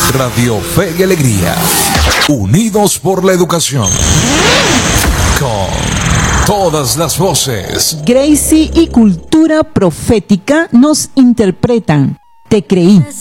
Radio Fe y Alegría, unidos por la educación. Con todas las voces. Gracie y Cultura Profética nos interpretan Te creí.